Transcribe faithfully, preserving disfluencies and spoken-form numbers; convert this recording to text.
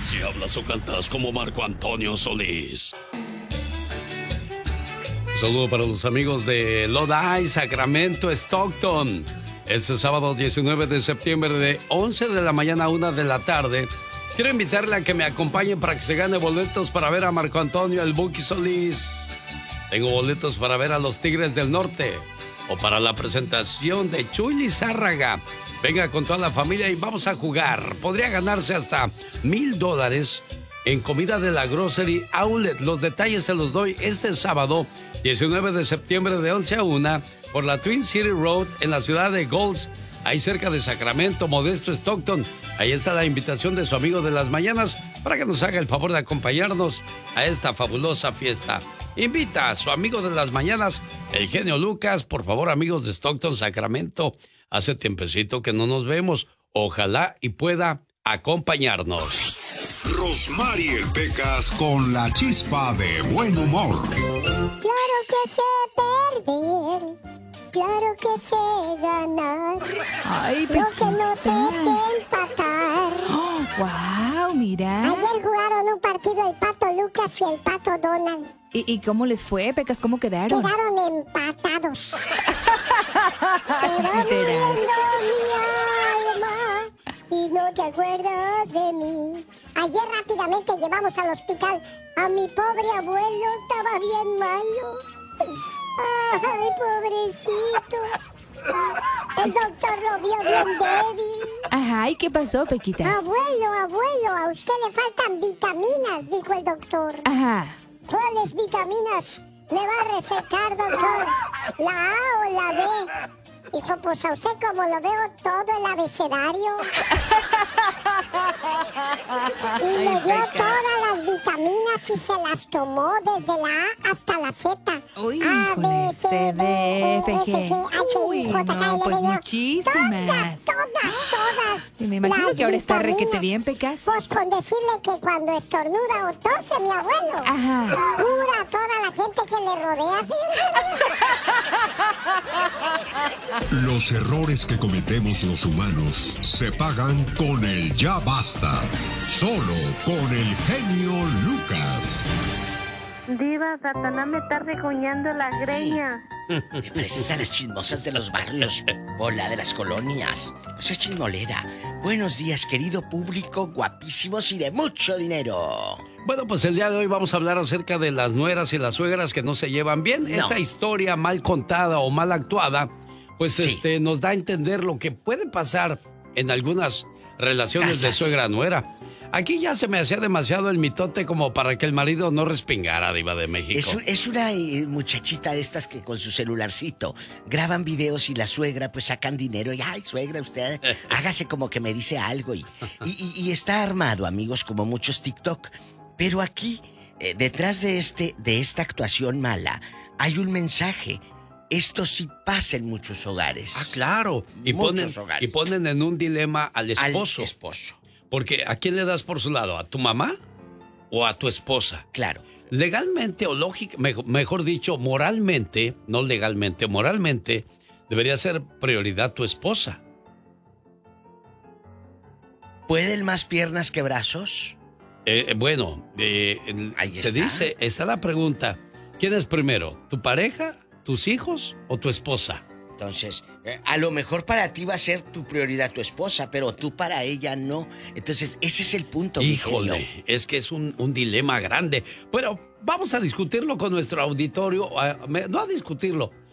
Si hablas o cantas como Marco Antonio Solís. Un saludo para los amigos de Lodi, Sacramento, Stockton. Este sábado diecinueve de septiembre de once de la mañana a una de la tarde. Quiero invitarle a que me acompañen para que se gane boletos para ver a Marco Antonio, el Buki Solís. Tengo boletos para ver a los Tigres del Norte o para la presentación de Chuy Lizárraga. Venga con toda la familia y vamos a jugar. Podría ganarse hasta mil dólares en comida de la Grocery Outlet. Los detalles se los doy este sábado diecinueve de septiembre de once a una por la Twin City Road en la ciudad de Golds, ahí cerca de Sacramento, Modesto, Stockton. Ahí está la invitación de su amigo de las mañanas para que nos haga el favor de acompañarnos a esta fabulosa fiesta. Invita a su amigo de las mañanas, el genio Lucas. Por favor, amigos de Stockton, Sacramento, hace tiempecito que no nos vemos. Ojalá y pueda acompañarnos. Rosmarie Pecas con la chispa de buen humor. Claro que sé perder, claro que sé ganar. Ay, Lo que no sé es empatar. Oh, wow, mira. Ayer jugaron un partido el Pato Lucas y el Pato Donald. ¿Y, y cómo les fue, Pecas? ¿Cómo quedaron? Quedaron empatados. Se va Sí serás. muriendo mi alma y no te acuerdas de mí. Ayer rápidamente llevamos al hospital a mi pobre abuelo, estaba bien malo. Ay, pobrecito. El doctor lo vio bien débil. Ajá, ¿y qué pasó, Pequitas? Abuelo, abuelo, a usted le faltan vitaminas, dijo el doctor. Ajá. ¿Cuáles vitaminas me va a recetar, doctor? ¿La A o la B? Dijo, pues a usted como lo veo todo el abecedario. Y le dio todas las vitaminas y se las tomó desde la A hasta la Z. Uy, A, con B, C, ese D, E, F, F, G, G. H, Uy, I, J, K, no, L, pues M, N. muchísimas. Todas, todas, todas. Y me imagino las que ahora está vitaminas. requete bien, Pecas. Pues con decirle que cuando estornuda o tose mi abuelo, Ajá. cura a toda la gente que le rodea, ¿sí? Los errores que cometemos los humanos se pagan con el ya basta. Solo con el genio Lucas. Diva, Satanás me está regoñando la greña. Te pareces a las chismosas de los barrios, bola de las colonias. No seas chismolera. Buenos días, querido público, guapísimos y de mucho dinero. Bueno, pues el día de hoy vamos a hablar acerca de las nueras y las suegras que no se llevan bien. No. Esta historia mal contada o mal actuada, pues Sí. este nos da a entender lo que puede pasar en algunas relaciones Casas. de suegra-nuera. Aquí ya se me hacía demasiado el mitote como para que el marido no respingara, diva de México. Es, un- es una eh, muchachita de estas que con su celularcito graban videos y la suegra pues sacan dinero y ay suegra usted hágase como que me dice algo y, y, y- y está armado, amigos, como muchos TikTok. Pero aquí eh, detrás de este de esta actuación mala hay un mensaje. Esto sí pasa en muchos hogares. Ah, claro. Y Muchos ponen, hogares. y ponen en un dilema al Al esposo. esposo. Porque ¿a quién le das por su lado? ¿A tu mamá o a tu esposa? Claro. Legalmente o lógica, mejor, mejor dicho, moralmente, no legalmente, moralmente, debería ser prioridad tu esposa. ¿Pueden más piernas que brazos? Eh, eh, bueno, eh, el- Ahí se está. dice, está la pregunta, ¿quién es primero? ¿Tu pareja, tus hijos o tu esposa? Entonces, eh, a lo mejor para ti va a ser tu prioridad tu esposa, pero tú para ella no. Entonces, ese es el punto, mi genio. Híjole, es que es un, un dilema grande. Pero vamos a discutirlo con nuestro auditorio, a- me- no a discutirlo,